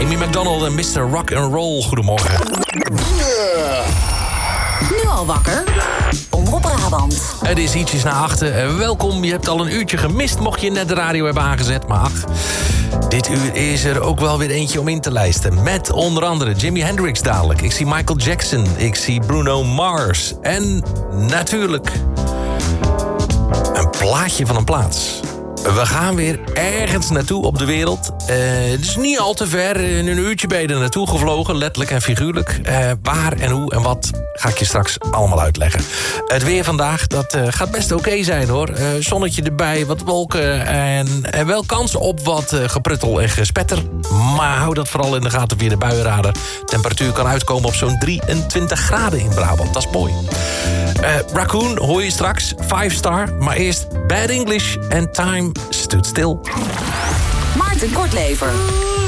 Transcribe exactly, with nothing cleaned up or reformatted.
Amy McDonald en mister Rock and Roll. Goedemorgen. Nu al wakker? Omroep Brabant. Het is ietsjes na achten. Welkom, je hebt al een uurtje gemist mocht je net de radio hebben aangezet. Maar ach, dit uur is er ook wel weer eentje om in te lijsten. Met onder andere Jimi Hendrix dadelijk. Ik zie Michael Jackson. Ik zie Bruno Mars. En natuurlijk een plaatje van een plaats. We gaan weer ergens naartoe op de wereld. Uh, het is niet al te ver. In een uurtje ben je er naartoe gevlogen, letterlijk en figuurlijk. Uh, waar en hoe en wat ga ik je straks allemaal uitleggen. Het weer vandaag, dat uh, gaat best oké okay zijn hoor. Uh, zonnetje erbij, wat wolken en, en wel kans op wat uh, gepruttel en gespetter. Maar hou dat vooral in de gaten via de buienradar. Temperatuur kan uitkomen op zo'n drieëntwintig graden in Brabant. Dat is mooi. Uh, Raccoon hoor je straks, five star. Maar eerst Bad English en Time Stood Still. Maarten Kortlever.